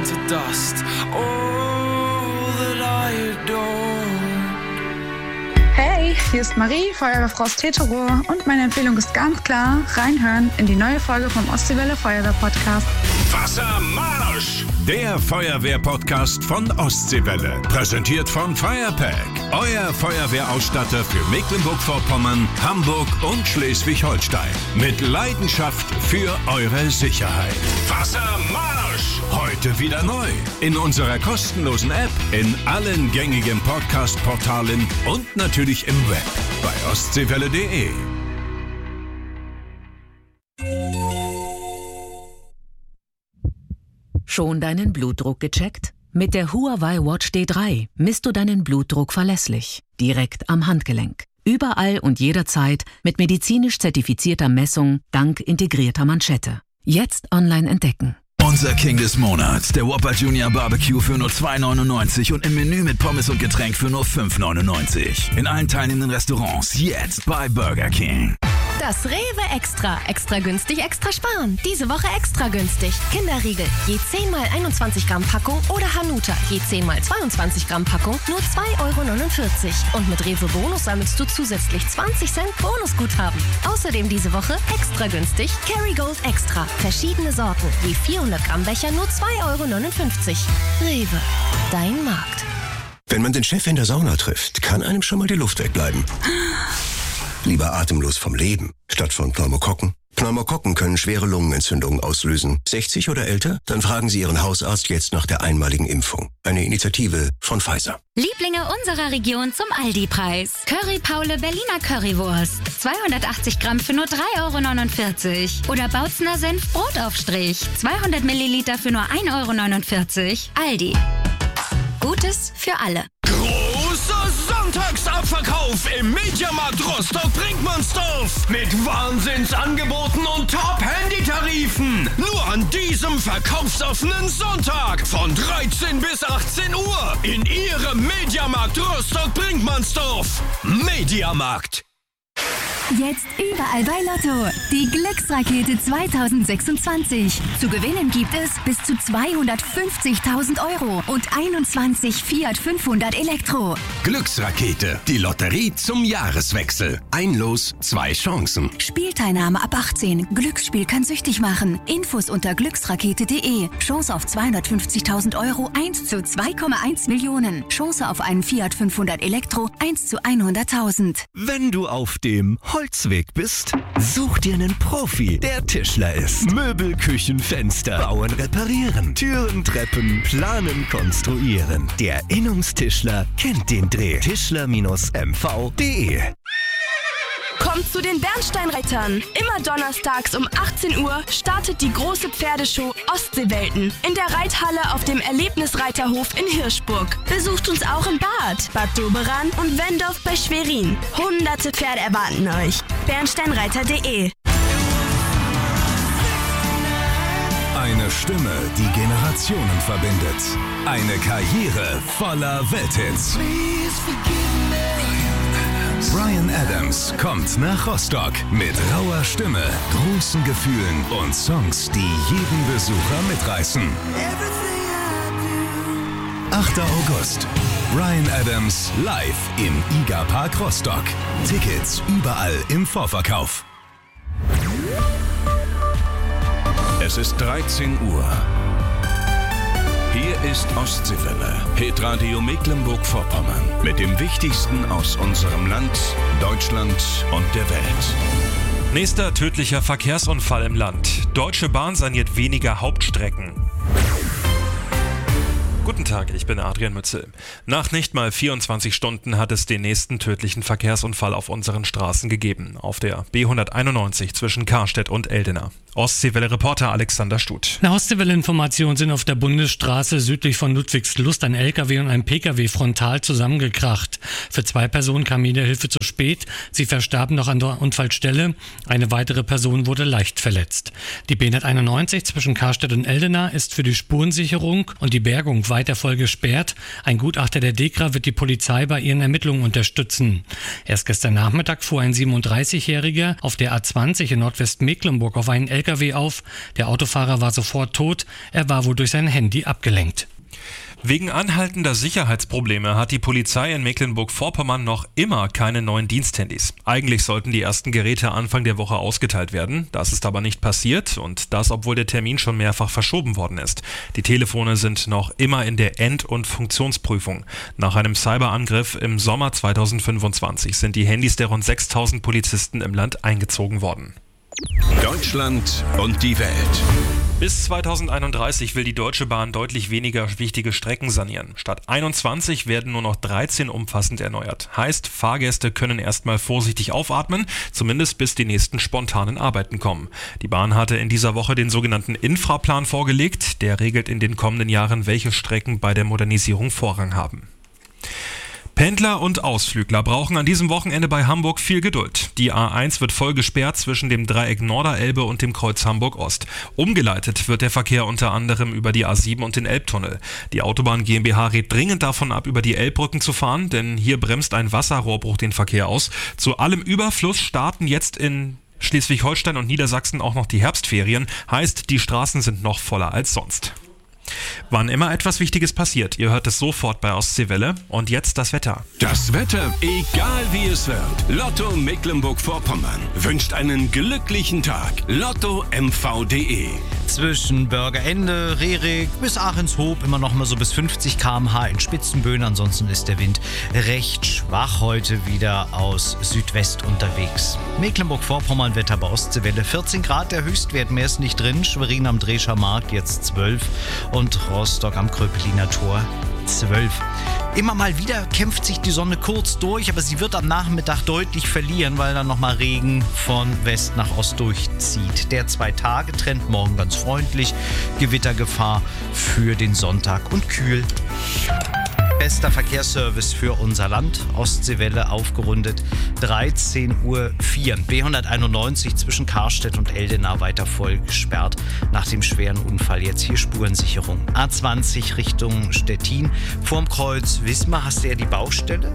to dust. All that I adore. Hey, hier ist Marie, Feuerwehrfrau aus Teterow und meine Empfehlung ist ganz klar, reinhören in die neue Folge vom Ostseewelle Feuerwehr-Podcast. Wassermarsch! Der Feuerwehr-Podcast von Ostseewelle. Präsentiert von Firepack. Euer Feuerwehrausstatter für Mecklenburg-Vorpommern, Hamburg und Schleswig-Holstein. Mit Leidenschaft für eure Sicherheit. Wassermarsch! Heute wieder neu. In unserer kostenlosen App, in allen gängigen Podcast-Portalen und natürlich im Web. Bei ostseewelle.de. Schon deinen Blutdruck gecheckt? Mit der Huawei Watch D3 misst du deinen Blutdruck verlässlich, direkt am Handgelenk. Überall und jederzeit mit medizinisch zertifizierter Messung dank integrierter Manschette. Jetzt online entdecken. Unser King des Monats, der Whopper Junior Barbecue für nur $2,99 und im Menü mit Pommes und Getränk für nur $5,99. In allen teilnehmenden Restaurants jetzt bei Burger King. Das Rewe Extra. Extra günstig, extra sparen. Diese Woche extra günstig. Kinderriegel, je 10 x 21 Gramm Packung oder Hanuta, je 10 x 22 Gramm Packung, nur €2,49. Und mit Rewe Bonus sammelst du zusätzlich 20 Cent Bonusguthaben. Außerdem diese Woche extra günstig Kerrygold Extra. Verschiedene Sorten, je 400 Gramm Becher, nur €2,59. Rewe, dein Markt. Wenn man den Chef in der Sauna trifft, kann einem schon mal die Luft wegbleiben. Lieber atemlos vom Leben, statt von Pneumokokken. Pneumokokken können schwere Lungenentzündungen auslösen. 60 oder älter? Dann fragen Sie Ihren Hausarzt jetzt nach der einmaligen Impfung. Eine Initiative von Pfizer. Lieblinge unserer Region zum Aldi-Preis. Curry Paule Berliner Currywurst. 280 Gramm für nur €3,49. Oder Bautzner Senf Brotaufstrich. 200 Milliliter für nur €1,49. Aldi. Gutes für alle. Großer Sonntagsabverkauf im Mediamarkt Rostock-Brinkmannsdorf. Mit Wahnsinnsangeboten und Top-Handy-Tarifen. Nur an diesem verkaufsoffenen Sonntag von 13 bis 18 Uhr in Ihrem Mediamarkt Rostock-Brinkmannsdorf. Mediamarkt. Jetzt überall bei Lotto. Die Glücksrakete 2026. Zu gewinnen gibt es bis zu 250.000 € und 21 Fiat 500 Elektro. Glücksrakete, die Lotterie zum Jahreswechsel. Ein Los, 2 Chancen. Spielteilnahme ab 18. Glücksspiel kann süchtig machen. Infos unter glücksrakete.de. Chance auf 250.000 €, 1 zu 2,1 Millionen. Chance auf einen Fiat 500 Elektro, 1 zu 100.000. Wenn du auf dem Holzweg bist, such dir einen Profi, der Tischler ist. Möbel, Küchen, Fenster, bauen, reparieren, Türen, Treppen, planen, konstruieren. Der Innungstischler kennt den Dreh. Tischler-mv.de. Kommt zu den Bernsteinreitern. Immer donnerstags um 18 Uhr startet die große Pferdeshow Ostseewelten in der Reithalle auf dem Erlebnisreiterhof in Hirschburg. Besucht uns auch in Bad Doberan und Wendorf bei Schwerin. Hunderte Pferde erwarten euch. Bernsteinreiter.de. Eine Stimme, die Generationen verbindet. Eine Karriere voller Welthits. Bryan Adams kommt nach Rostock mit rauer Stimme, großen Gefühlen und Songs, die jeden Besucher mitreißen. 8. August. Bryan Adams live im IGA Park Rostock. Tickets überall im Vorverkauf. Es ist 13 Uhr. Hier ist Ostseewelle, Hitradio Mecklenburg-Vorpommern. Mit dem Wichtigsten aus unserem Land, Deutschland und der Welt. Nächster tödlicher Verkehrsunfall im Land. Deutsche Bahn saniert weniger Hauptstrecken. Guten Tag, ich bin Adrian Mützel. Nach nicht mal 24 Stunden hat es den nächsten tödlichen Verkehrsunfall auf unseren Straßen gegeben. Auf der B191 zwischen Karstedt und Eldena. Ostseewelle-Reporter Alexander Stuth. Nach Ostseewelle-Informationen sind auf der Bundesstraße südlich von Ludwigslust ein LKW und ein PKW frontal zusammengekracht. Für 2 Personen kam jede Hilfe zu spät. Sie verstarben noch an der Unfallstelle. Eine weitere Person wurde leicht verletzt. Die B191 zwischen Karstedt und Eldena ist für die Spurensicherung und die Bergung weiter voll gesperrt. Ein Gutachter der DEKRA wird die Polizei bei ihren Ermittlungen unterstützen. Erst gestern Nachmittag fuhr ein 37-Jähriger auf der A20 in Nordwestmecklenburg auf einen LKW auf. Der Autofahrer war sofort tot. Er war wohl durch sein Handy abgelenkt. Wegen anhaltender Sicherheitsprobleme hat die Polizei in Mecklenburg-Vorpommern noch immer keine neuen Diensthandys. Eigentlich sollten die ersten Geräte Anfang der Woche ausgeteilt werden. Das ist aber nicht passiert und das, obwohl der Termin schon mehrfach verschoben worden ist. Die Telefone sind noch immer in der End- und Funktionsprüfung. Nach einem Cyberangriff im Sommer 2025 sind die Handys der rund 6.000 Polizisten im Land eingezogen worden. Deutschland und die Welt. Bis 2031 will die Deutsche Bahn deutlich weniger wichtige Strecken sanieren. Statt 21 werden nur noch 13 umfassend erneuert. Heißt, Fahrgäste können erstmal vorsichtig aufatmen, zumindest bis die nächsten spontanen Arbeiten kommen. Die Bahn hatte in dieser Woche den sogenannten Infraplan vorgelegt. Der regelt in den kommenden Jahren, welche Strecken bei der Modernisierung Vorrang haben. Pendler und Ausflügler brauchen an diesem Wochenende bei Hamburg viel Geduld. Die A1 wird voll gesperrt zwischen dem Dreieck Norderelbe und dem Kreuz Hamburg-Ost. Umgeleitet wird der Verkehr unter anderem über die A7 und den Elbtunnel. Die Autobahn GmbH rät dringend davon ab, über die Elbbrücken zu fahren, denn hier bremst ein Wasserrohrbruch den Verkehr aus. Zu allem Überfluss starten jetzt in Schleswig-Holstein und Niedersachsen auch noch die Herbstferien. Heißt, die Straßen sind noch voller als sonst. Wann immer etwas Wichtiges passiert, ihr hört es sofort bei Ostseewelle. Und jetzt das Wetter. Das Wetter, egal wie es wird. Lotto Mecklenburg-Vorpommern wünscht einen glücklichen Tag. LottoMV.de. Zwischen Bürgerende, Rerik bis Aachenshoop immer noch mal so bis 50 km/h in Spitzenböen. Ansonsten ist der Wind recht schwach heute wieder aus Südwest unterwegs. Mecklenburg-Vorpommern Wetter bei Ostseewelle 14 Grad, der Höchstwert mehr ist nicht drin. Schwerin am Drescher Markt jetzt 12 und Rostock am Kröpeliner Tor 12. Immer mal wieder kämpft sich die Sonne kurz durch, aber sie wird am Nachmittag deutlich verlieren, weil dann nochmal Regen von West nach Ost durchzieht. Der 2-Tage-Trend morgen ganz freundlich, Gewittergefahr für den Sonntag und kühl. Bester Verkehrsservice für unser Land. Ostseewelle aufgerundet 13:04 Uhr. B191 zwischen Karstedt und Eldena weiter voll gesperrt nach dem schweren Unfall. Jetzt hier Spurensicherung. A20 Richtung Stettin. Vorm Kreuz Wismar hast du ja die Baustelle.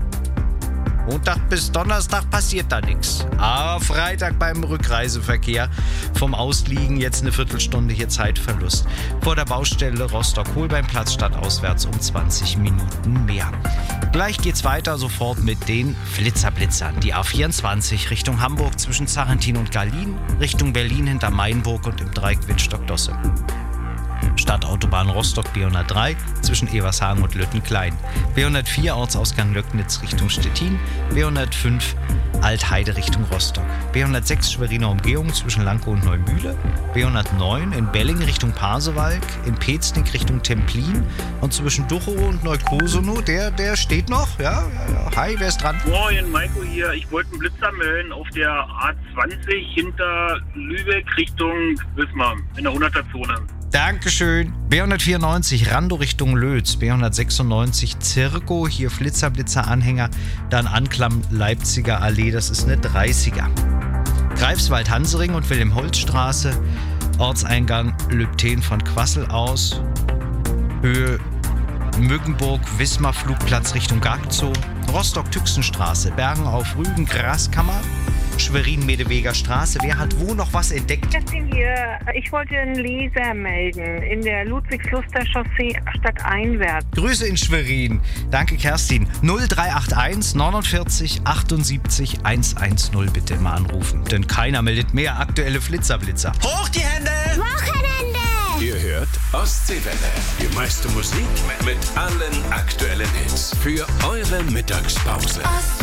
Montag bis Donnerstag passiert da nichts. Aber Freitag beim Rückreiseverkehr vom Ausliegen jetzt eine Viertelstunde hier Zeitverlust. Vor der Baustelle Rostock-Holbeinplatz statt auswärts um 20 Minuten mehr. Gleich geht's weiter sofort mit den Blitzern. Die A24 Richtung Hamburg zwischen Sarrentin und Garlin, Richtung Berlin hinter Mainburg und im Dreieck Wittstock-Dosse. Stadtautobahn Rostock B103 zwischen Evershagen und Lüttenklein. B104 Ortsausgang Löcknitz Richtung Stettin. B105 Altheide Richtung Rostock. B106 Schweriner Umgehung zwischen Lankow und Neumühle. B109 in Belling Richtung Pasewalk. In Peznig Richtung Templin. Und zwischen Duchow und Neukosono, der steht noch. Ja. Hi, wer ist dran? Moin, Maiko hier. Ich wollte einen Blitzer melden auf der A20 hinter Lübeck Richtung Wismar in der 100er-Zone. Dankeschön. B194 Rando Richtung Lötz, B196 Zirko, hier Flitzer-Anhänger, dann Anklam Leipziger Allee, das ist eine 30er. Greifswald Hansering und Wilhelm-Holz-Straße, Ortseingang Lübten von Quassel aus, Höhe Mückenburg, Wismar Flugplatz Richtung Gagzow, Rostock-Tüxenstraße, Bergen auf Rügen, Graskammer, Schwerin-Medeweger Straße. Wer hat wo noch was entdeckt? Kerstin hier. Ich wollte einen Leser melden in der Ludwigsluster-Chaussee stadteinwärts. Grüße in Schwerin. Danke, Kerstin. 0381 49 78 110 bitte mal anrufen. Denn keiner meldet mehr aktuelle Flitzer. Hoch die Hände! Wochenende! Ihr hört Ostseewelle. Die meiste Musik mit allen aktuellen Hits. Für eure Mittagspause.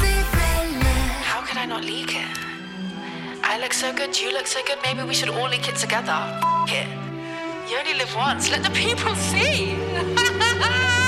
How can I not leak it? I look so good, you look so good, maybe we should all leak it together. F*** it. You only live once, let the people see.